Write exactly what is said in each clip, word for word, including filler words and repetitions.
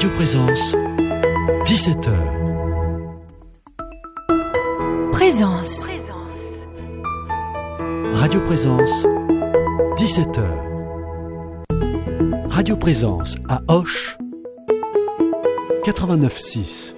Radio Présence, dix-sept heures. Présence. Radio Présence, dix-sept heures. Radio Présence à Auch, quatre-vingt-neuf six.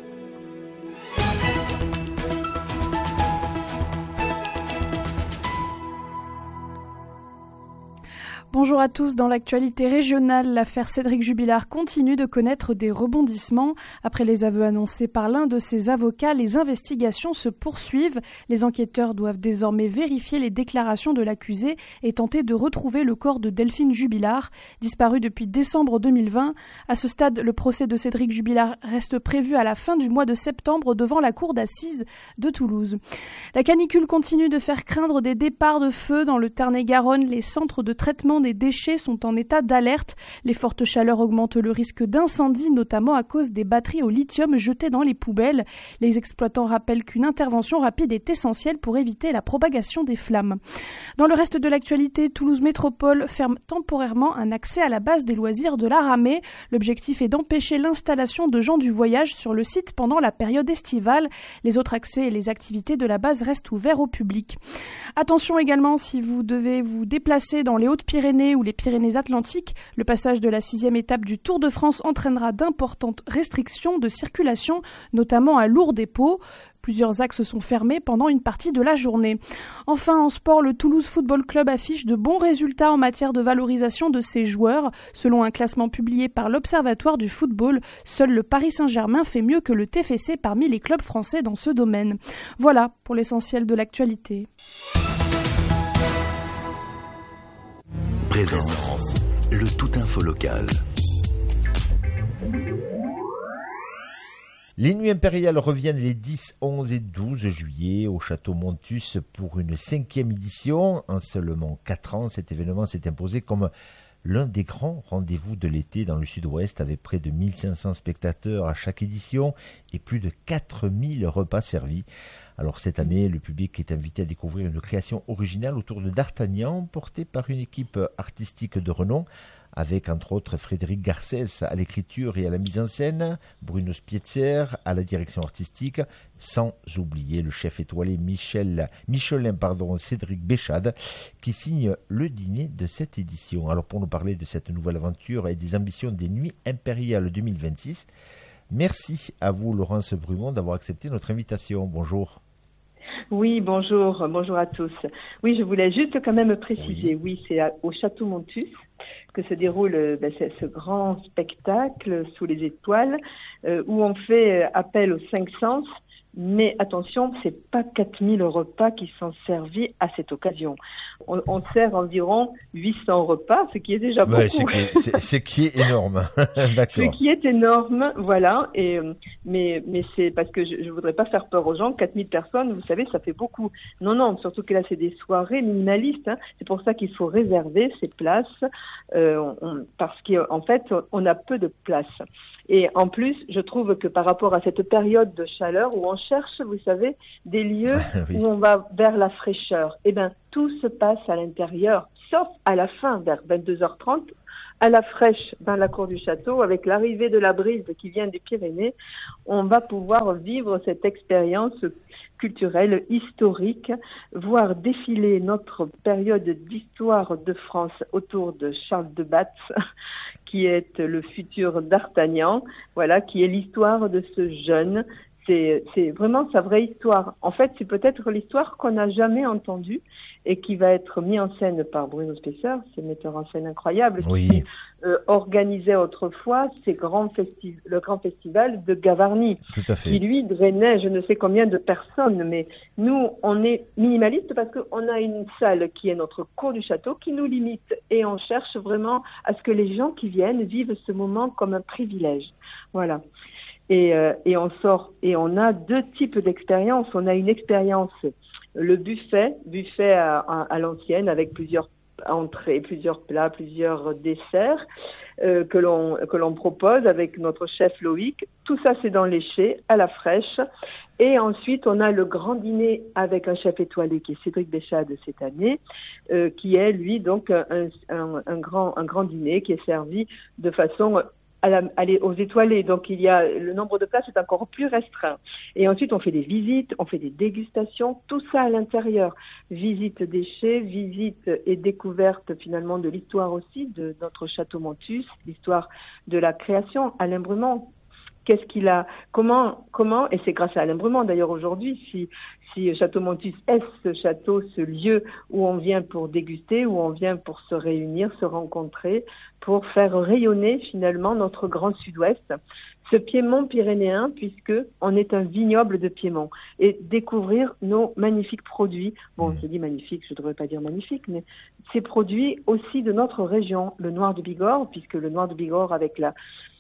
Bonjour à tous. Dans l'actualité régionale, l'affaire Cédric Jubilard continue de connaître des rebondissements. Après les aveux annoncés par l'un de ses avocats, les investigations se poursuivent. Les enquêteurs doivent désormais vérifier les déclarations de l'accusé et tenter de retrouver le corps de Delphine Jubilard, disparue depuis décembre deux mille vingt. À ce stade, le procès de Cédric Jubilard reste prévu à la fin du mois de septembre devant la cour d'assises de Toulouse. La canicule continue de faire craindre des départs de feu dans le Tarn-et-Garonne. Les centres de traitement des déchets sont en état d'alerte. Les fortes chaleurs augmentent le risque d'incendie, notamment à cause des batteries au lithium jetées dans les poubelles. Les exploitants rappellent qu'une intervention rapide est essentielle pour éviter la propagation des flammes. Dans le reste de l'actualité, Toulouse Métropole ferme temporairement un accès à la base des loisirs de la Ramée. L'objectif est d'empêcher l'installation de gens du voyage sur le site pendant la période estivale. Les autres accès et les activités de la base restent ouverts au public. Attention également si vous devez vous déplacer dans les Hautes-Pyrénées ou les Pyrénées-Atlantiques, le passage de la sixième étape du Tour de France entraînera d'importantes restrictions de circulation, notamment à Lourdes et Pau. Plusieurs axes sont fermés pendant une partie de la journée. Enfin, en sport, le Toulouse Football Club affiche de bons résultats en matière de valorisation de ses joueurs. Selon un classement publié par l'Observatoire du football, seul le Paris Saint-Germain fait mieux que le T F C parmi les clubs français dans ce domaine. Voilà pour l'essentiel de l'actualité. Présence, le tout info local. Les Nuits Impériales reviennent les dix, onze et douze juillet au Château Montus pour une cinquième édition. En seulement quatre ans, cet événement s'est imposé comme l'un des grands rendez-vous de l'été dans le sud-ouest, avec près de mille cinq cents spectateurs à chaque édition et plus de quatre mille repas servis. Alors cette année, le public est invité à découvrir une création originale autour de D'Artagnan, portée par une équipe artistique de renom, avec entre autres Frédéric Garcès à l'écriture et à la mise en scène, Bruno Spietzer à la direction artistique, sans oublier le chef étoilé Michel, Michelin pardon, Cédric Béchade, qui signe le dîner de cette édition. Alors pour nous parler de cette nouvelle aventure et des ambitions des Nuits Impériales deux mille vingt-six, merci à vous Laurence Brumont d'avoir accepté notre invitation. Bonjour. Oui, bonjour, bonjour à tous. Oui, je voulais juste quand même préciser, oui, oui c'est à, au Château Montus que se déroule ben, ce grand spectacle sous les étoiles euh, où on fait appel aux cinq sens. Mais attention, c'est pas quatre mille repas qui sont servis à cette occasion. On, on sert environ huit cents repas, ce qui est déjà ouais, beaucoup. Ce qui est énorme. D'accord. Ce qui est énorme, voilà. Et, mais, mais c'est parce que je, je voudrais pas faire peur aux gens. quatre mille personnes, vous savez, ça fait beaucoup. Non, non, surtout que là, c'est des soirées minimalistes. Hein. C'est pour ça qu'il faut réserver ces places, euh, on, parce qu'en fait, on a peu de places. Et en plus, je trouve que par rapport à cette période de chaleur où on cherche, vous savez, des lieux oui. où on va vers la fraîcheur, eh ben tout se passe à l'intérieur, sauf à la fin, vers vingt-deux heures trente, à la fraîche dans la cour du château, avec l'arrivée de la brise qui vient des Pyrénées, on va pouvoir vivre cette expérience culturelle, historique, voir défiler notre période d'histoire de France autour de Charles de Batz, qui est le futur D'Artagnan, voilà, qui est l'histoire de ce jeune. C'est, c'est vraiment sa vraie histoire. En fait, c'est peut-être l'histoire qu'on n'a jamais entendue et qui va être mise en scène par Bruno Spietzer, ce metteur en scène incroyable, oui. qui euh, organisait autrefois ces grands festiv- le grand festival de Gavarnie, Tout à fait. qui lui drainait je ne sais combien de personnes. Mais nous, on est minimaliste parce qu'on a une salle qui est notre cour du château qui nous limite et on cherche vraiment à ce que les gens qui viennent vivent ce moment comme un privilège. Voilà. Et, euh, et on sort et on a deux types d'expériences. On a une expérience, le buffet, buffet à, à, à l'ancienne avec plusieurs entrées, plusieurs plats, plusieurs desserts euh, que l'on que l'on propose avec notre chef Loïc. Tout ça c'est dans l'éché, à la fraîche. Et ensuite on a le grand dîner avec un chef étoilé qui est Cédric Béchade cette année, euh, qui est lui donc un, un, un grand un grand dîner qui est servi de façon à la, aller aux étoilés. Donc, il y a, le nombre de places est encore plus restreint. Et ensuite, on fait des visites, on fait des dégustations, tout ça à l'intérieur. Visite déchets, visite et découverte finalement de l'histoire aussi de notre château Montus, l'histoire de la création, Alain Brumont. Qu'est-ce qu'il a, comment, comment, et c'est grâce à Alain Brumont d'ailleurs aujourd'hui, si, si Château Montus est ce château, ce lieu où on vient pour déguster, où on vient pour se réunir, se rencontrer, pour faire rayonner finalement notre grand sud-ouest, ce Piémont pyrénéen, puisque on est un vignoble de Piémont, et découvrir nos magnifiques produits. Bon, je dis magnifiques, je ne devrais pas dire magnifiques, mais ces produits aussi de notre région, le Noir de Bigorre, puisque le Noir de Bigorre avec la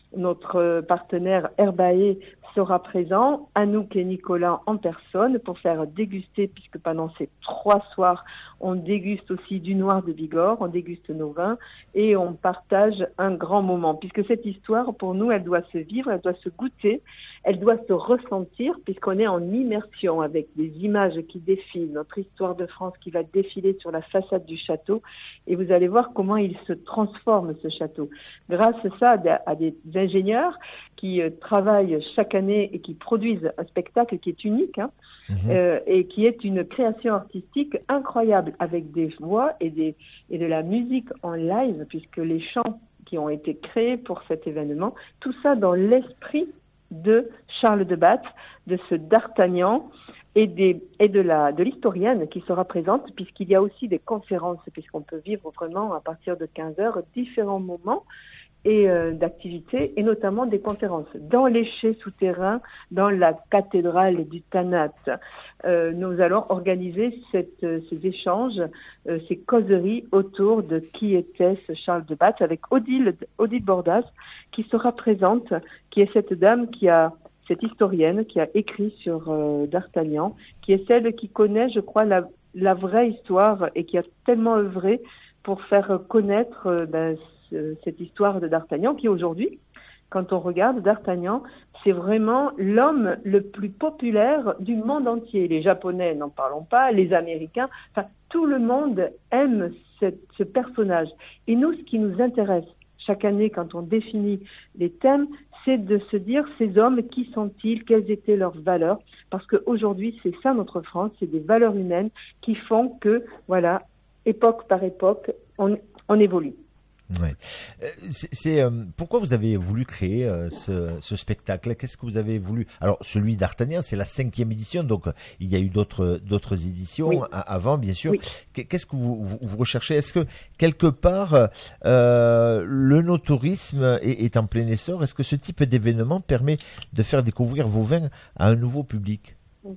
notre partenaire Herbae sera présent, Anouk et Nicolas en personne pour faire déguster, puisque pendant ces trois soirs, on déguste aussi du Noir de Bigorre, on déguste nos vins et on partage un grand moment, puisque cette histoire, pour nous, elle doit se vivre, elle doit se goûter, elle doit se ressentir, puisqu'on est en immersion avec des images qui défilent, notre histoire de France qui va défiler sur la façade du château, et vous allez voir comment il se transforme, ce château. Grâce à ça, à des ingénieurs qui euh, travaillent chaque année et qui produisent un spectacle qui est unique, hein, mmh. euh, et qui est une création artistique incroyable, avec des voix et, des, et de la musique en live, puisque les chants qui ont été créés pour cet événement, tout ça dans l'esprit de Charles de Batz, de ce D'Artagnan, et, des, et de, la, de l'historienne qui sera présente, puisqu'il y a aussi des conférences, puisqu'on peut vivre vraiment à partir de quinze heures différents moments et euh, d'activités, et notamment des conférences. Dans les chais souterrains, dans la cathédrale du Tanat, euh, nous allons organiser cette, euh, ces échanges, euh, ces causeries autour de qui était ce Charles de Batz, avec Odile, Odile Bordas, qui sera présente, qui est cette dame qui a, cette historienne, qui a écrit sur euh, D'Artagnan, qui est celle qui connaît, je crois, la, la vraie histoire, et qui a tellement œuvré pour faire connaître euh, ben, cette histoire de D'Artagnan, qui aujourd'hui, quand on regarde D'Artagnan, c'est vraiment l'homme le plus populaire du monde entier. Les Japonais, n'en parlons pas, les Américains, enfin, tout le monde aime cette, ce personnage. Et nous, ce qui nous intéresse chaque année quand on définit les thèmes, c'est de se dire, ces hommes, qui sont-ils, quelles étaient leurs valeurs, parce qu'aujourd'hui, c'est ça notre France, c'est des valeurs humaines qui font que, voilà, époque par époque, on, on évolue. Ouais. C'est, c'est euh, pourquoi vous avez voulu créer euh, ce, ce spectacle? Qu'est-ce que vous avez voulu? Alors, celui d'Artagnan, c'est la cinquième édition, donc il y a eu d'autres d'autres éditions oui. a, avant, bien sûr. Oui. Qu'est-ce que vous, vous, vous recherchez? Est-ce que quelque part euh, le no-tourisme est, est en plein essor? Est-ce que ce type d'événement permet de faire découvrir vos vins à un nouveau public?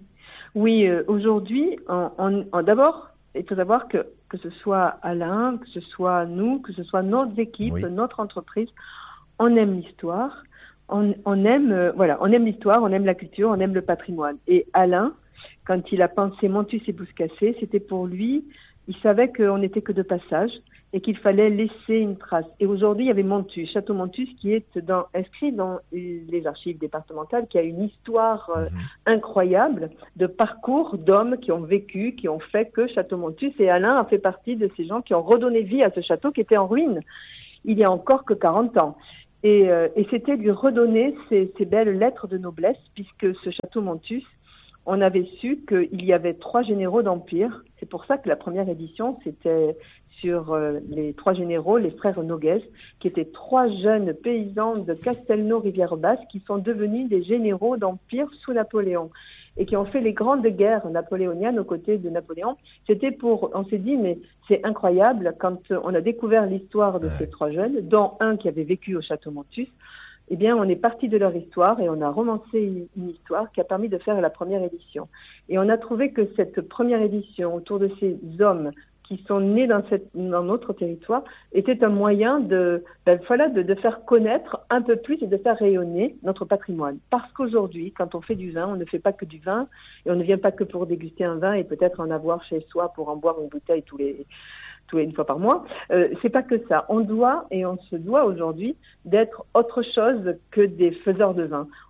Oui, euh, aujourd'hui, on, on, on, d'abord, il faut savoir que que ce soit Alain, que ce soit nous, que ce soit notre équipe, oui. notre entreprise, on aime l'histoire, on, on aime, euh, voilà, on aime l'histoire, on aime la culture, on aime le patrimoine. Et Alain, quand il a pensé Montus et Bouscassé, c'était pour lui, il savait qu'on n'était que de passage et qu'il fallait laisser une trace. Et aujourd'hui, il y avait Montus, Château Montus, qui est dans, inscrit dans les archives départementales, qui a une histoire euh, mmh. incroyable de parcours d'hommes qui ont vécu, qui ont fait que Château Montus, et Alain a fait partie de ces gens qui ont redonné vie à ce château qui était en ruine il y a encore que quarante ans. Et, euh, et c'était lui redonner ces, ces belles lettres de noblesse, puisque ce Château Montus, on avait su qu'il y avait trois généraux d'Empire. C'est pour ça que la première édition, c'était sur euh, les trois généraux, les frères Noguès, qui étaient trois jeunes paysans de Castelnau-Rivière-Basse qui sont devenus des généraux d'Empire sous Napoléon et qui ont fait les grandes guerres napoléoniennes aux côtés de Napoléon. C'était pour, on s'est dit, mais c'est incroyable, quand on a découvert l'histoire de ces trois jeunes, dont un qui avait vécu au Château Montus, eh bien, on est parti de leur histoire et on a romancé une, une histoire qui a permis de faire la première édition. Et on a trouvé que cette première édition, autour de ces hommes qui sont nés dans, cette, dans notre territoire, était un moyen de, ben, voilà, de, de faire connaître un peu plus et de faire rayonner notre patrimoine. Parce qu'aujourd'hui, quand on fait du vin, on ne fait pas que du vin et on ne vient pas que pour déguster un vin et peut-être en avoir chez soi pour en boire une bouteille tous les... tous les une fois par mois, euh, c'est pas que ça. On doit et on se doit aujourd'hui d'être autre chose que des faiseurs de vin.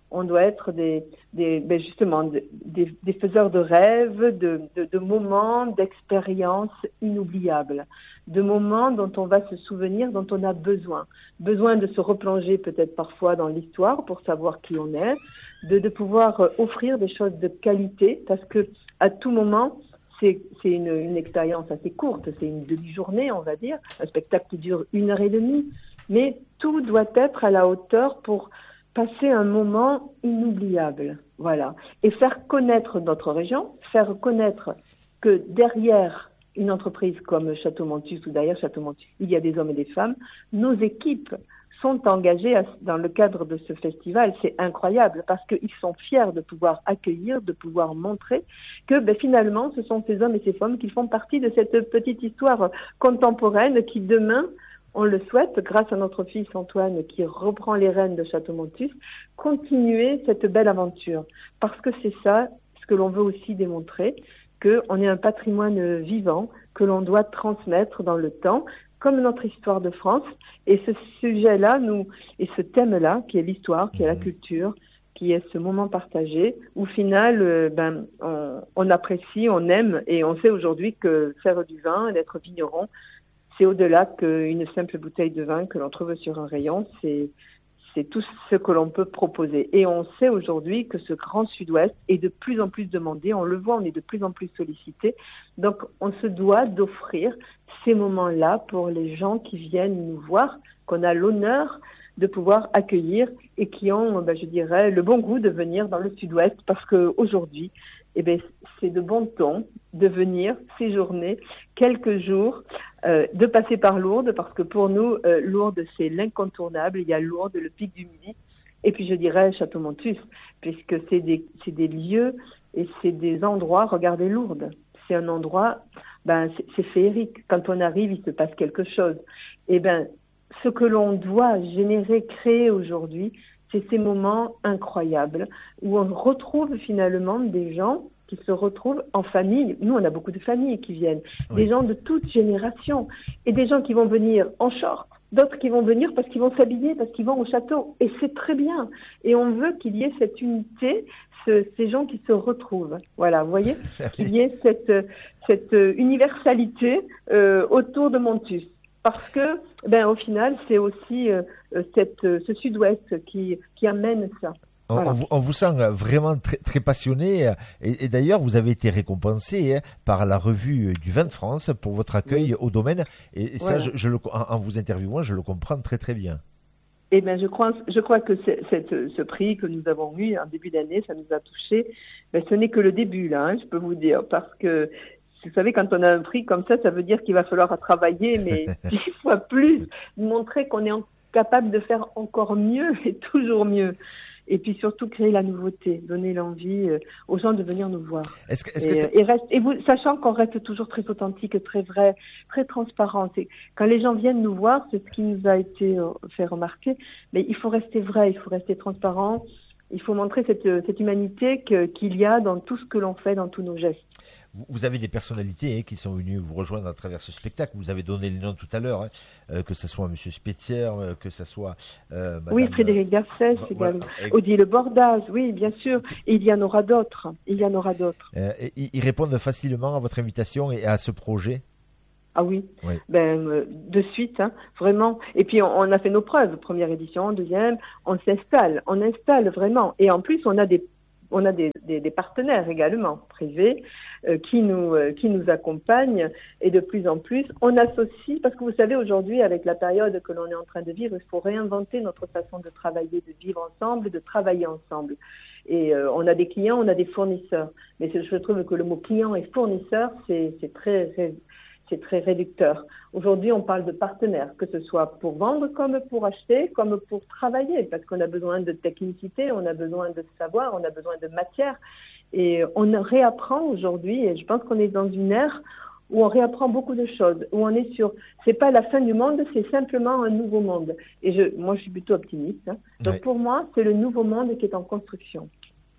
On doit être des, des ben justement des, des faiseurs de rêves, de, de, de moments, d'expériences inoubliables, de moments dont on va se souvenir, dont on a besoin. Besoin de se replonger peut-être parfois dans l'histoire pour savoir qui on est, de, de pouvoir offrir des choses de qualité, parce que à tout moment, c'est, c'est une, une expérience assez courte, c'est une demi-journée, on va dire, un spectacle qui dure une heure et demie, mais tout doit être à la hauteur pour passer un moment inoubliable, voilà, et faire connaître notre région, faire connaître que derrière une entreprise comme Château-Montus ou derrière Château-Montus, il y a des hommes et des femmes. Nos équipes sont engagées à, dans le cadre de ce festival. C'est incroyable parce qu'ils sont fiers de pouvoir accueillir, de pouvoir montrer que ben, finalement, ce sont ces hommes et ces femmes qui font partie de cette petite histoire contemporaine qui demain, on le souhaite, grâce à notre fils Antoine qui reprend les rênes de Château-Montus, continuer cette belle aventure. Parce que c'est ça ce que l'on veut aussi démontrer, qu'on est un patrimoine vivant que l'on doit transmettre dans le temps, comme notre histoire de France. Et ce sujet-là, nous, et ce thème-là, qui est l'histoire, qui est la culture, qui est ce moment partagé, où au final, euh, ben, on, on apprécie, on aime, et on sait aujourd'hui que faire du vin, d'être vigneron, c'est au-delà qu'une simple bouteille de vin que l'on trouve sur un rayon, c'est, c'est tout ce que l'on peut proposer. Et on sait aujourd'hui que ce grand sud-ouest est de plus en plus demandé, on le voit, on est de plus en plus sollicité. Donc on se doit d'offrir ces moments-là pour les gens qui viennent nous voir, qu'on a l'honneur de pouvoir accueillir et qui ont, ben, je dirais, le bon goût de venir dans le sud-ouest parce qu'aujourd'hui, eh ben, c'est de bon ton de venir séjourner quelques jours, euh, de passer par Lourdes, parce que pour nous, euh, Lourdes, c'est l'incontournable. Il y a Lourdes, le pic du Midi, et puis je dirais Château-Montus, puisque c'est des, c'est des lieux et c'est des endroits. Regardez Lourdes, c'est un endroit, ben, c'est, c'est féerique. Quand on arrive, il se passe quelque chose. Et ben, ce que l'on doit générer, créer aujourd'hui, c'est ces moments incroyables où on retrouve finalement des gens qui se retrouvent en famille. Nous, on a beaucoup de familles qui viennent, oui. Des gens de toutes générations, et des gens qui vont venir en short, d'autres qui vont venir parce qu'ils vont s'habiller, parce qu'ils vont au château, et c'est très bien. Et on veut qu'il y ait cette unité, ce, ces gens qui se retrouvent. Voilà, vous voyez, qu'il y ait cette, cette universalité euh, autour de Montus. Parce que, ben, au final, c'est aussi euh, cette, ce sud-ouest qui, qui amène ça. Voilà. On, vous, on vous sent vraiment très, très passionné et, et d'ailleurs vous avez été récompensé hein, par la revue du vin de France pour votre accueil oui. au domaine et, et ça, voilà. je, je le, en, en vous interviewant, je le comprends très très bien. Eh bien, je crois, je crois que c'est, c'est, ce prix que nous avons eu en début d'année, ça nous a touchés. Mais ce n'est que le début là, hein, je peux vous dire, parce que vous savez, quand on a un prix comme ça, ça veut dire qu'il va falloir travailler, mais dix fois plus, montrer qu'on est capable de faire encore mieux et toujours mieux. Et puis surtout créer la nouveauté, donner l'envie euh, aux gens de venir nous voir. Est-ce que, est-ce et, que c'est... et, reste, et vous, sachant qu'on reste toujours très authentique, très vrai, très transparent. Et quand les gens viennent nous voir, c'est ce qui nous a été euh, fait remarquer, mais il faut rester vrai, il faut rester transparent, il faut montrer cette, cette humanité que, qu'il y a dans tout ce que l'on fait, dans tous nos gestes. Vous avez des personnalités hein, qui sont venues vous rejoindre à travers ce spectacle. Vous avez donné les noms tout à l'heure, hein, euh, que ce soit Monsieur Spetzier, euh, que ce soit euh, Madame... Oui, Frédéric Garcès, euh, également. Voilà. Odile Bordaz, oui, bien sûr. Et il y en aura d'autres. Il y en aura d'autres. Euh, et, ils répondent facilement à votre invitation et à ce projet. Ah oui, oui. Ben, euh, de suite, hein, vraiment. Et puis on, on a fait nos preuves, première édition, deuxième, on s'installe, on installe vraiment. Et en plus, on a des On a des, des, des partenaires également privés euh, qui nous euh, qui nous accompagnent et de plus en plus on associe, parce que vous savez aujourd'hui avec la période que l'on est en train de vivre, il faut réinventer notre façon de travailler, de vivre ensemble, de travailler ensemble. Et euh, on a des clients, on a des fournisseurs, mais je trouve que le mot client et fournisseur c'est c'est très c'est très réducteur. Aujourd'hui, on parle de partenaires, que ce soit pour vendre comme pour acheter, comme pour travailler, parce qu'on a besoin de technicité, on a besoin de savoir, on a besoin de matière. Et on réapprend aujourd'hui, et je pense qu'on est dans une ère où on réapprend beaucoup de choses, où on est sur, c'est pas la fin du monde, c'est simplement un nouveau monde. Et je, moi, je suis plutôt optimiste. Hein. Donc oui. Pour moi, c'est le nouveau monde qui est en construction.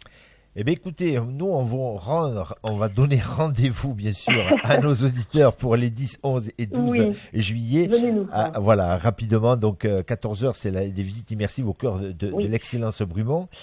Eh bien, écoutez, nous, on va rendre, on va donner rendez-vous, bien sûr, à nos auditeurs pour les dix, onze et douze oui. juillet. Venez nous voir. Ah, voilà, rapidement. Donc, euh, quatorze heures, c'est la, des visites immersives au cœur de, de, oui. de l'excellence Brumont.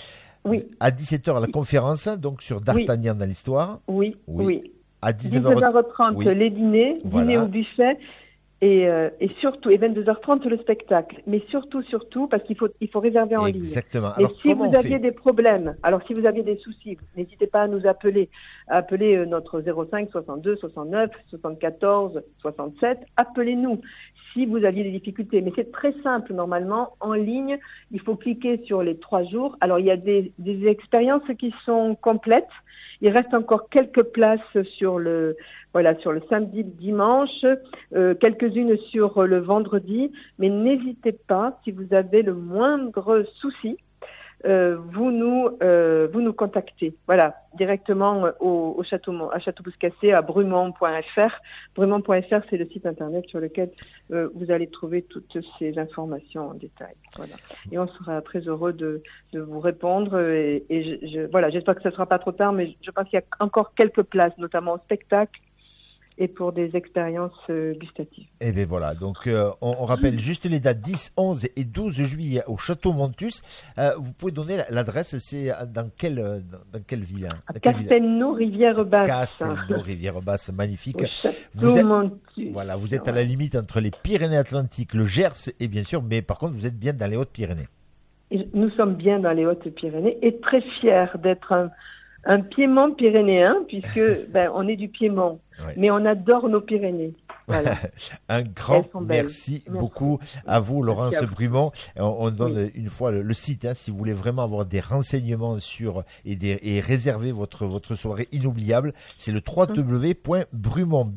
Oui. À dix-sept heures, la conférence, donc sur D'Artagnan oui. dans l'histoire. Oui, oui. oui. À dix-neuf heures trente, oui. les dîners, voilà. dîner au buffet. Et, euh, et surtout, et vingt-deux heures trente, le spectacle. Mais surtout, surtout, parce qu'il faut, il faut réserver en Exactement. ligne. Alors, et si vous aviez des problèmes, alors si vous aviez des soucis, n'hésitez pas à nous appeler. Appelez euh, notre zéro cinq soixante-deux soixante-neuf soixante-quatorze soixante-sept. Appelez-nous si vous aviez des difficultés. Mais c'est très simple, normalement. En ligne, il faut cliquer sur les trois jours. Alors, il y a des, des expériences qui sont complètes. Il reste encore quelques places sur le, voilà, sur le samedi, le dimanche, euh, quelques-unes sur le vendredi. Mais n'hésitez pas, si vous avez le moindre souci, euh, vous nous, euh, vous nous contactez. Voilà, directement au, au château, à Château-Bouscassé, à brumont point f r. brumont point f r, c'est le site internet sur lequel euh, vous allez trouver toutes ces informations en détail. Voilà. Et on sera très heureux de, de vous répondre. Et, et je, je, voilà, j'espère que ce ne sera pas trop tard, mais je pense qu'il y a encore quelques places, notamment au spectacle et pour des expériences euh, gustatives. Et bien voilà, donc euh, on, on rappelle juste les dates dix, onze et douze juillet au Château Montus. Euh, vous pouvez donner l'adresse, c'est dans quelle, dans, dans quelle ville hein, À Castelnau-Rivière-Basse. Castelnau-Rivière-Basse, magnifique. Vous êtes, voilà, vous êtes à la limite entre les Pyrénées-Atlantiques, le Gers et bien sûr, mais par contre vous êtes bien dans les Hautes-Pyrénées. Nous sommes bien dans les Hautes-Pyrénées et très fiers d'être un, un Piémont pyrénéen puisque ben, on est du Piémont. Ouais. Mais on adore nos Pyrénées. Voilà. Un grand merci, merci beaucoup à vous, Laurence Brumont. On, on donne oui. une fois le, le site, hein, si vous voulez vraiment avoir des renseignements sur et, des, et réserver votre, votre soirée inoubliable. C'est le w w w point brumont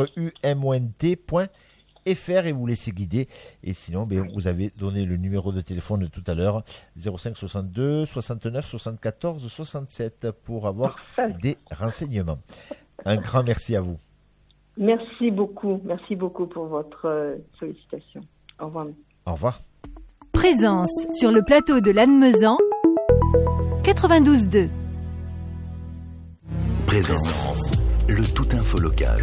point f r et vous laissez guider. Et sinon, ben, vous avez donné le numéro de téléphone de tout à l'heure, zéro cinq soixante-deux soixante-neuf soixante-quatorze soixante-sept pour avoir des renseignements. Un grand merci à vous. Merci beaucoup. Merci beaucoup pour votre euh, sollicitation. Au revoir. Au revoir. Présence sur le plateau de Lannemezan, quatre-vingt-douze deux. Présence, le tout info local.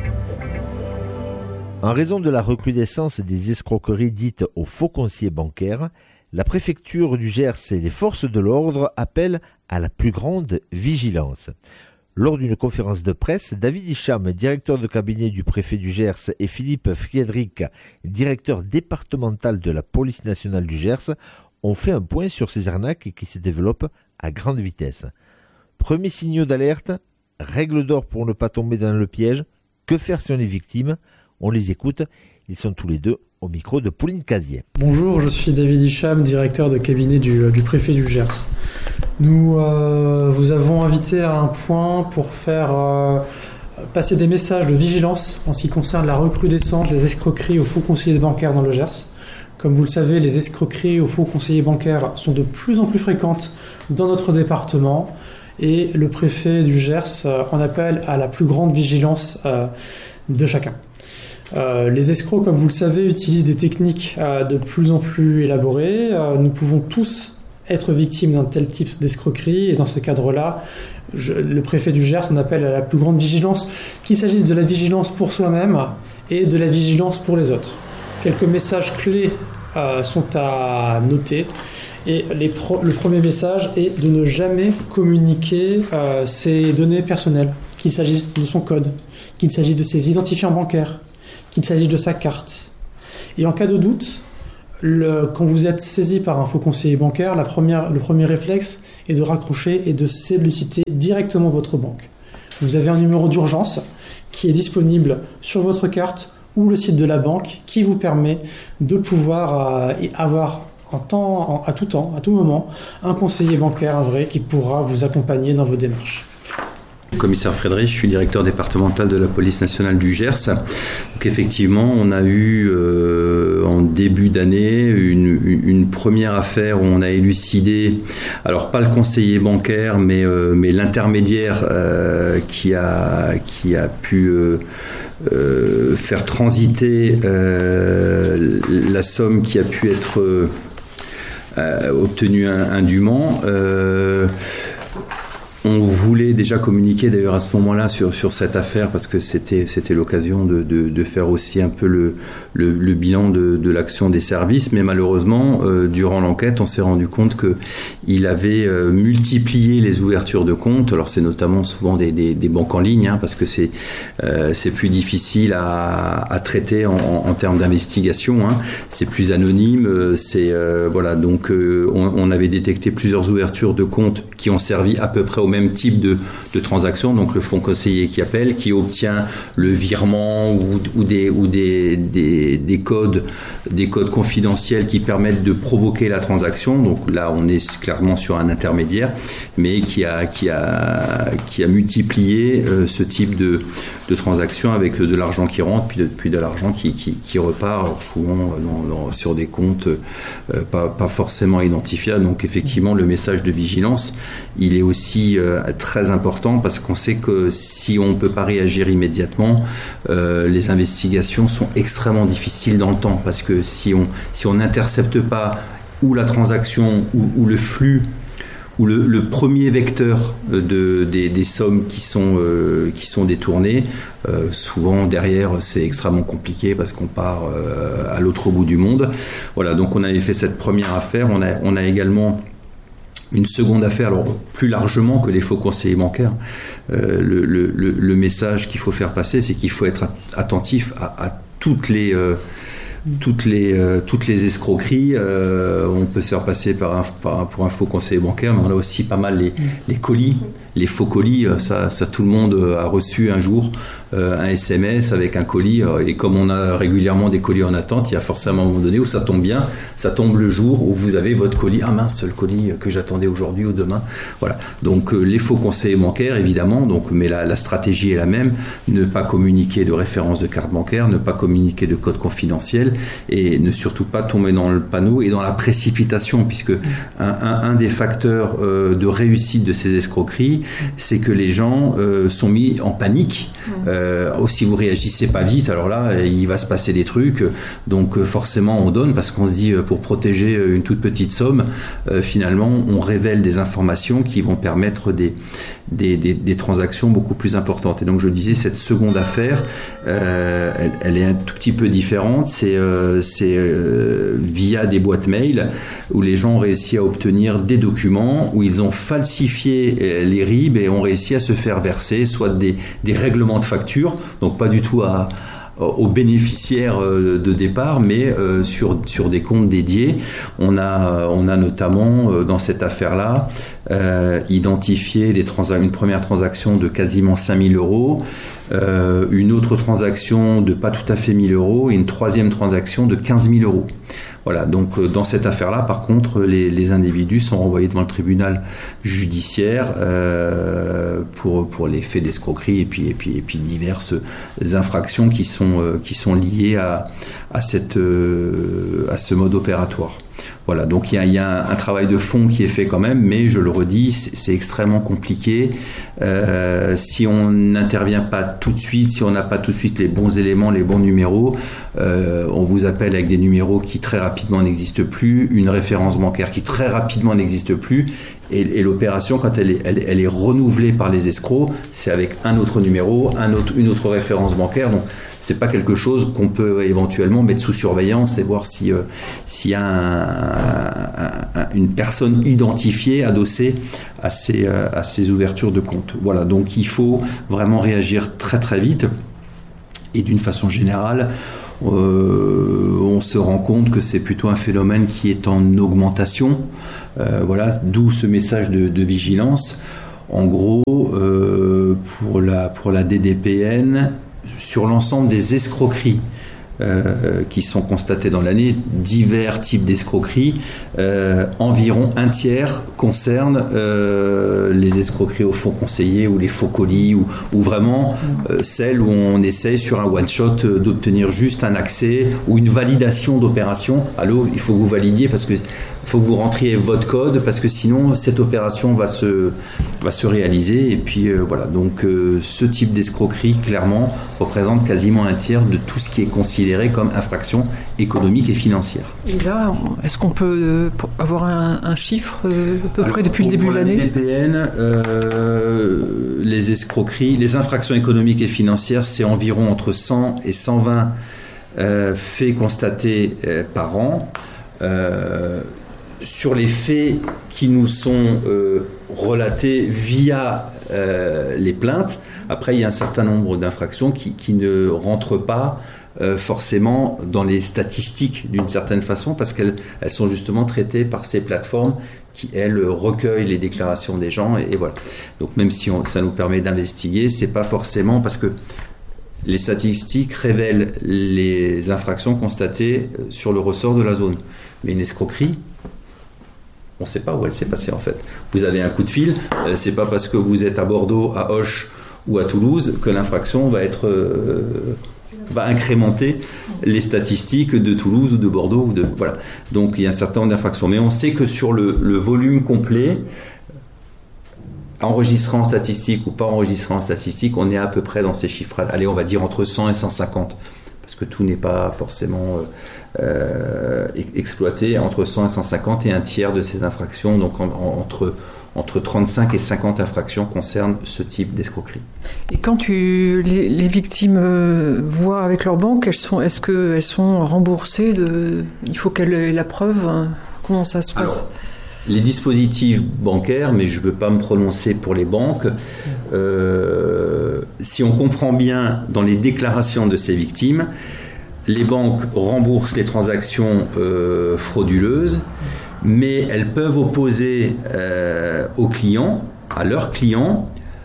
En raison de la recrudescence des escroqueries dites aux faux conseillers bancaires, la préfecture du Gers et les forces de l'ordre appellent à la plus grande vigilance. Lors d'une conférence de presse, David Hicham, directeur de cabinet du préfet du Gers, et Philippe Friedrich, directeur départemental de la police nationale du Gers, ont fait un point sur ces arnaques qui se développent à grande vitesse. Premiers signaux d'alerte, règle d'or pour ne pas tomber dans le piège, que faire si on est victime? On les écoute, ils sont tous les deux au micro de Pauline Casier. Bonjour, je suis David Hicham, directeur de cabinet du, du préfet du Gers. Nous euh, vous avons invité à un point pour faire euh, passer des messages de vigilance en ce qui concerne la recrudescence des escroqueries aux faux conseillers bancaires dans le Gers. Comme vous le savez, les escroqueries aux faux conseillers bancaires sont de plus en plus fréquentes dans notre département et le préfet du Gers euh, en appelle à la plus grande vigilance euh, de chacun. Euh, les escrocs, comme vous le savez, utilisent des techniques euh, de plus en plus élaborées. Euh, nous pouvons tous être victimes d'un tel type d'escroquerie et dans ce cadre-là, je, le préfet du Gers en appelle à la plus grande vigilance, qu'il s'agisse de la vigilance pour soi-même et de la vigilance pour les autres. Quelques messages clés euh, sont à noter et les pro- le premier message est de ne jamais communiquer euh, ses données personnelles, qu'il s'agisse de son code, qu'il s'agisse de ses identifiants bancaires, qu'il s'agisse de sa carte. Et en cas de doute, le, quand vous êtes saisi par un faux conseiller bancaire, la première, le premier réflexe est de raccrocher et de solliciter directement votre banque. Vous avez un numéro d'urgence qui est disponible sur votre carte ou le site de la banque qui vous permet de pouvoir euh, avoir en temps, en, à tout temps, à tout moment, un conseiller bancaire, un vrai, qui pourra vous accompagner dans vos démarches. Commissaire Friedrich, je suis directeur départemental de la police nationale du Gers. Donc effectivement, on a eu euh, en début d'année une, une première affaire où on a élucidé, alors pas le conseiller bancaire, mais, euh, mais l'intermédiaire euh, qui a qui a pu euh, euh, faire transiter euh, la somme qui a pu être euh, obtenue indûment. Euh, On voulais déjà communiquer d'ailleurs à ce moment-là sur, sur cette affaire parce que c'était, c'était l'occasion de, de, de faire aussi un peu le, le, le bilan de, de l'action des services, mais malheureusement, euh, durant l'enquête, on s'est rendu compte qu'il avait euh, multiplié les ouvertures de comptes. Alors c'est notamment souvent des, des, des banques en ligne, hein, parce que c'est, euh, c'est plus difficile à, à traiter en, en, en termes d'investigation, hein. C'est plus anonyme, c'est euh, voilà, donc euh, on, on avait détecté plusieurs ouvertures de comptes qui ont servi à peu près au même type de, de transactions, donc le fonds conseiller qui appelle, qui obtient le virement ou, ou, des, ou des, des, des codes, des codes confidentiels qui permettent de provoquer la transaction. Donc là, on est clairement sur un intermédiaire, mais qui a, qui a, qui a multiplié euh, ce type de, de transaction avec de l'argent qui rentre, puis de, puis de l'argent qui, qui, qui repart, alors souvent dans, dans, sur des comptes euh, pas, pas forcément identifiables. Donc effectivement, le message de vigilance, il est aussi euh, très important parce qu'on sait que si on ne peut pas réagir immédiatement, euh, les investigations sont extrêmement difficiles dans le temps, parce que si on si on n'intercepte pas ou la transaction ou, ou le flux ou le, le premier vecteur de, des, des sommes qui sont, euh, qui sont détournées, euh, souvent derrière c'est extrêmement compliqué parce qu'on part euh, à l'autre bout du monde. Voilà, donc on avait fait cette première affaire. On a, on a également une seconde affaire, alors plus largement que les faux conseillers bancaires. Euh, le, le, le message qu'il faut faire passer, c'est qu'il faut être attentif à, à toutes les... Euh, Toutes les, euh, toutes les escroqueries, euh, on peut se faire passer par un, par, pour un faux conseiller bancaire, mais on a aussi pas mal les, les colis, les faux colis. Ça, ça, tout le monde a reçu un jour euh, un S M S avec un colis, et comme on a régulièrement des colis en attente, il y a forcément un moment donné où ça tombe bien, ça tombe le jour où vous avez votre colis. Ah mince, le colis que j'attendais aujourd'hui ou demain. Voilà. Donc euh, les faux conseillers bancaires, évidemment, donc, mais la, la stratégie est la même, ne pas communiquer de référence de carte bancaire, ne pas communiquer de code confidentiel, et ne surtout pas tomber dans le panneau et dans la précipitation, puisque un, un, un des facteurs euh, de réussite de ces escroqueries, c'est que les gens euh, sont mis en panique. Euh, oh, si vous réagissez pas vite, alors là, il va se passer des trucs. Donc euh, forcément, on donne parce qu'on se dit, euh, pour protéger une toute petite somme, euh, finalement, on révèle des informations qui vont permettre des, des, des, des transactions beaucoup plus importantes. Et donc, je disais, cette seconde affaire, euh, elle, elle est un tout petit peu différente. C'est Euh, c'est euh, via des boîtes mail où les gens ont réussi à obtenir des documents, où ils ont falsifié euh, les R I B et ont réussi à se faire verser soit des, des règlements de facture, donc pas du tout à, aux bénéficiaires euh, de départ, mais euh, sur, sur des comptes dédiés. On a, on a notamment, euh, dans cette affaire-là, euh, identifié des trans- une première transaction de quasiment cinq mille euros, Euh, une autre transaction de pas tout à fait mille euros et une troisième transaction de quinze mille euros. Voilà, donc euh, dans cette affaire-là, par contre, les, les individus sont renvoyés devant le tribunal judiciaire euh, pour, pour les faits d'escroquerie et puis, et puis, et puis diverses infractions qui sont, euh, qui sont liées à, à, cette, euh, à ce mode opératoire. Voilà, donc il y a, il y a un, un travail de fond qui est fait quand même, mais je le redis, c'est, c'est extrêmement compliqué. Euh, si on n'intervient pas tout de suite, si on n'a pas tout de suite les bons éléments, les bons numéros, euh, on vous appelle avec des numéros qui très rapidement n'existent plus, une référence bancaire qui très rapidement n'existe plus, et, et l'opération, quand elle est, elle, elle est renouvelée par les escrocs, c'est avec un autre numéro, un autre, une autre référence bancaire. Donc c'est pas quelque chose qu'on peut éventuellement mettre sous surveillance et voir si euh, s'il y a un, un, un, une personne identifiée adossée à ces euh, à ces ouvertures de compte. Voilà, donc il faut vraiment réagir très très vite, et d'une façon générale, euh, on se rend compte que c'est plutôt un phénomène qui est en augmentation. Euh, voilà, d'où ce message de, de vigilance. En gros, euh, pour la pour la D D P N, sur l'ensemble des escroqueries euh, qui sont constatées dans l'année, divers types d'escroqueries, euh, environ un tiers concerne euh, les escroqueries au faux conseiller ou les faux colis, ou, ou vraiment euh, celles où on essaye sur un one-shot euh, d'obtenir juste un accès ou une validation d'opération. Allô, il faut que vous validiez parce que il faut que vous rentriez votre code, parce que sinon cette opération va se, va se réaliser. Et puis euh, voilà, donc euh, ce type d'escroquerie clairement représente quasiment un tiers de tout ce qui est considéré considérées comme infractions économiques et financières. Et là, est-ce qu'on peut avoir un, un chiffre euh, à peu Alors, près depuis le début de l'année ? Pour la D P N, euh, les escroqueries, les infractions économiques et financières, c'est environ entre cent et cent vingt euh, faits constatés euh, par an. Euh, sur les faits qui nous sont euh, relatés via euh, les plaintes, après il y a un certain nombre d'infractions qui, qui ne rentrent pas euh, forcément dans les statistiques d'une certaine façon, parce qu'elles elles sont justement traitées par ces plateformes qui, elles, recueillent les déclarations des gens, et, et voilà. Donc même si on, ça nous permet d'investiguer, c'est pas forcément parce que les statistiques révèlent les infractions constatées sur le ressort de la zone. Mais une escroquerie, on ne sait pas où elle s'est passée en fait. Vous avez un coup de fil, euh, c'est pas parce que vous êtes à Bordeaux, à Auch ou à Toulouse que l'infraction va être euh, va incrémenter les statistiques de Toulouse ou de Bordeaux ou de voilà. Donc il y a un certain nombre d'infractions, mais on sait que sur le, le volume complet, enregistré en statistique ou pas enregistré en statistique, on est à peu près dans ces chiffres. Allez, on va dire entre cent et cent cinquante, parce que tout n'est pas forcément euh, Euh, exploité, entre cent et cent cinquante, et un tiers de ces infractions, donc en, en, entre, entre trente-cinq et cinquante infractions concernent ce type d'escroquerie. Et quand tu, les, les victimes euh, voient avec leur banque, elles sont, est-ce qu'elles sont remboursées de, il faut qu'elles aient la preuve, hein, comment ça se passe? Alors, les dispositifs bancaires, mais je ne veux pas me prononcer pour les banques, euh, si on comprend bien dans les déclarations de ces victimes, les banques remboursent les transactions euh, frauduleuses, mais elles peuvent opposer euh, aux clients, à leurs clients,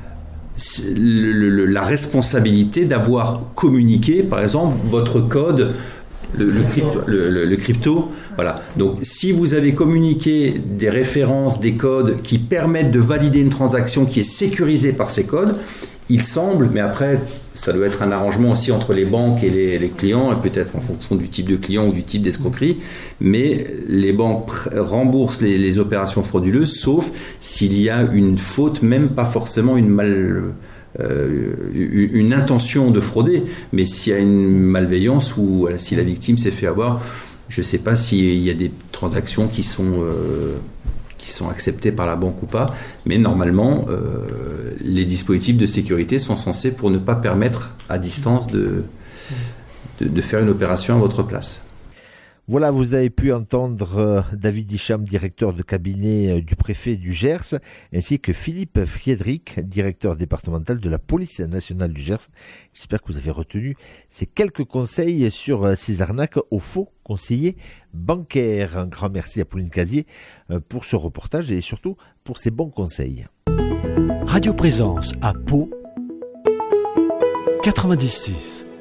le, le, la responsabilité d'avoir communiqué, par exemple, votre code, le, le, crypto, le, le, le crypto. Voilà. Donc, si vous avez communiqué des références, des codes qui permettent de valider une transaction qui est sécurisée par ces codes, il semble, mais après, ça doit être un arrangement aussi entre les banques et les, les clients, et peut-être en fonction du type de client ou du type d'escroquerie, mais les banques remboursent les, les opérations frauduleuses, sauf s'il y a une faute, même pas forcément une mal, euh, une intention de frauder, mais s'il y a une malveillance ou voilà, si la victime s'est fait avoir, je ne sais pas s'il y a des transactions qui sont... Euh, qui sont acceptés par la banque ou pas, mais normalement, euh, les dispositifs de sécurité sont censés pour ne pas permettre à distance de, de, de faire une opération à votre place. Voilà, vous avez pu entendre euh, David Hicham, directeur de cabinet euh, du préfet du Gers, ainsi que Philippe Friedrich, directeur départemental de la police nationale du Gers. J'espère que vous avez retenu ces quelques conseils sur euh, ces arnaques aux faux conseillers bancaires. Un grand merci à Pauline Casier euh, pour ce reportage et surtout pour ces bons conseils. Radio Présence à Pau quatre-vingt-dix-six.